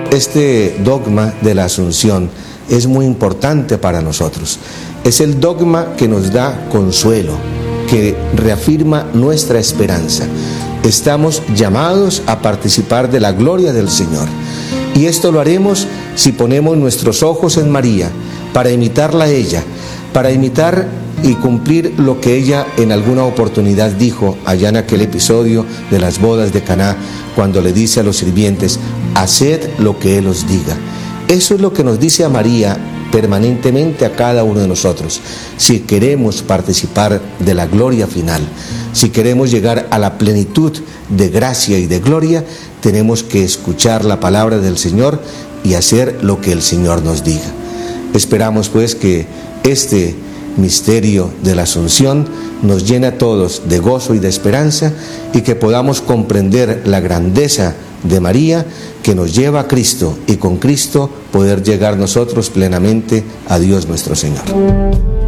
Este dogma de la Asunción es muy importante para nosotros. Es el dogma que nos da consuelo, que reafirma nuestra esperanza. Estamos llamados a participar de la gloria del Señor. Y esto lo haremos si ponemos nuestros ojos en María, para imitarla a ella, para imitar y cumplir lo que ella en alguna oportunidad dijo allá en aquel episodio de las bodas de Caná, cuando le dice a los sirvientes: haced lo que Él os diga. Eso es lo que nos dice a María permanentemente a cada uno de nosotros. Si queremos participar de la gloria final, si queremos llegar a la plenitud de gracia y de gloria, tenemos que escuchar la palabra del Señor y hacer lo que el Señor nos diga. Esperamos pues que este misterio de la Asunción nos llene a todos de gozo y de esperanza, y que podamos comprender la grandeza de María, que nos lleva a Cristo, y con Cristo poder llegar nosotros plenamente a Dios nuestro Señor.